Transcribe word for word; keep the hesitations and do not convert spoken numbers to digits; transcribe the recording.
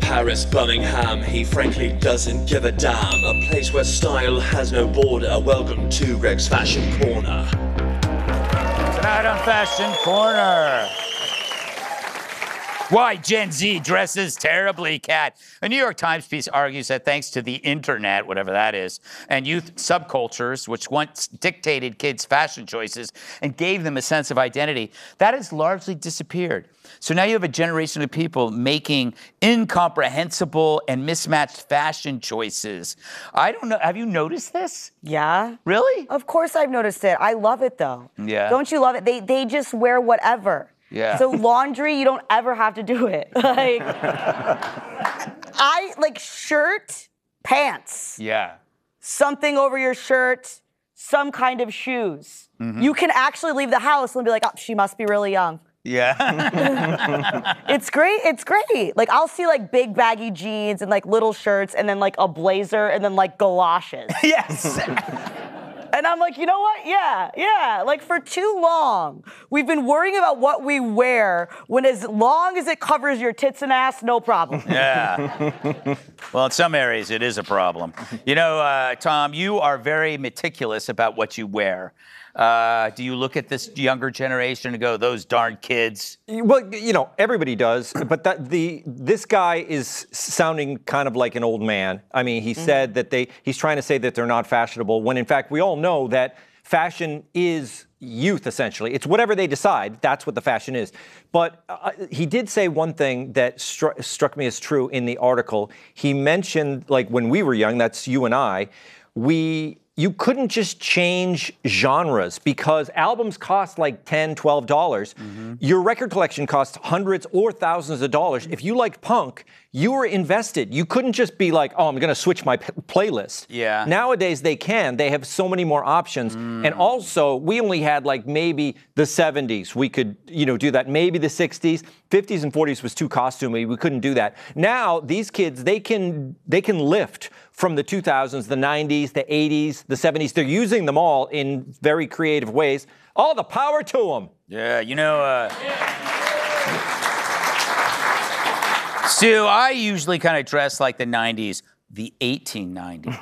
Paris, Birmingham, he frankly doesn't give a damn. A place where style has no border. Welcome to Greg's Fashion Corner. Tonight on Fashion Corner. Why Gen Z dresses terribly, Kat. A New York Times piece argues that thanks to the internet, whatever that is, and youth subcultures, which once dictated kids' fashion choices and gave them a sense of identity, that has largely disappeared. So now you have a generation of people making incomprehensible and mismatched fashion choices. I don't know, have you noticed this? Yeah. Really? Of course I've noticed it. I love it though. Yeah. Don't you love it? They, they just wear whatever. Yeah. So laundry, you don't ever have to do it. Like, I like shirt, pants. Yeah. Something over your shirt, some kind of shoes. Mm-hmm. You can actually leave the house and be like, oh, she must be really young. Yeah. It's great. It's great. Like I'll see like big baggy jeans and like little shirts and then like a blazer and then like galoshes. Yes. And I'm like, you know what? Yeah, yeah. Like for too long, we've been worrying about what we wear when as long as it covers your tits and ass, no problem. Yeah. Well, in some areas, it is a problem. You know, uh, Tom, you are very meticulous about what you wear. Uh, do you look at this younger generation and go, those darn kids? Well, you know, everybody does, but that the this guy is sounding kind of like an old man. I mean, he mm-hmm. said that they, he's trying to say that they're not fashionable, when in fact we all know that fashion is youth, essentially. It's whatever they decide, that's what the fashion is. But uh, he did say one thing that stru- struck me as true in the article. He mentioned, like, when we were young, that's you and I, we... you couldn't just change genres because albums cost like ten dollars, twelve dollars. Mm-hmm. Your record collection costs hundreds or thousands of dollars. If you liked punk, you were invested. You couldn't just be like, oh, I'm going to switch my p- playlist. Yeah. Nowadays, they can. They have so many more options. Mm. And also, we only had like maybe the seventies. We could, you know, do that. Maybe the sixties. fifties and forties was too costumey. We couldn't do that. Now, these kids, they can they can lift from the two thousands, the nineties, the eighties, the seventies. They're using them all in very creative ways. All the power to them. Yeah, you know, uh, Stu, I usually kind of dress like the nineties, the eighteen nineties.